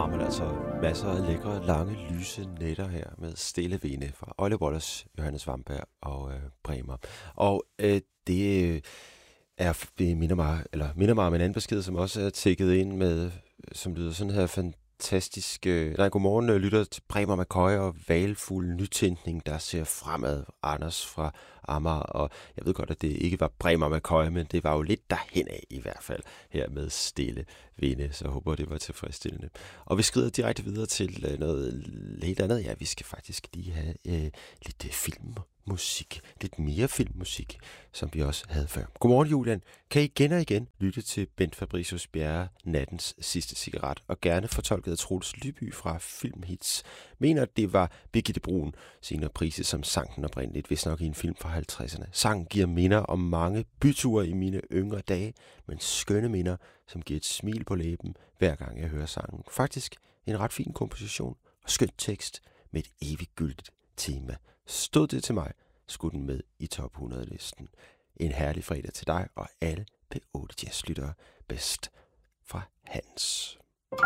har man altså masser af lækre, lange, lyse nætter her med stille vinde fra Olle Wollers, Johannes Vamberg og Bremer. Og det minder mig om en anden besked, som også er tækket ind med, som lyder sådan her fantastisk. Godmorgen, lytter til Bremer McCoy og valfuld nytænkning, der ser fremad. Anders fra Amager, og jeg ved godt, at det ikke var Bremer McCoy, men det var jo lidt derhen af i hvert fald, her med stille vinde, så jeg håber, det var tilfredsstillende. Og vi skrider direkte videre til noget helt andet. Ja, vi skal faktisk lige have lidt filmmusik, lidt mere filmmusik, som vi også havde før. Godmorgen, Julian. Kan I igen og igen lytte til Bent Fabricius Bjerre, Nattens sidste cigaret, og gerne fortolket af Troels Lyby fra Filmhits. Mener, det var Birgitte Brun, senere priset som sang den oprindeligt, hvis nok i en film fra 50'erne. Sangen giver minder om mange byture i mine yngre dage, men skønne minder, som giver et smil på læben, hver gang jeg hører sangen. Faktisk en ret fin komposition og skøn tekst med et evigt gyldigt tema. Stod det til mig, skulle den med i top 100-listen. En herlig fredag til dig og alle P8 Jazz-lyttere. Bedst fra Hans.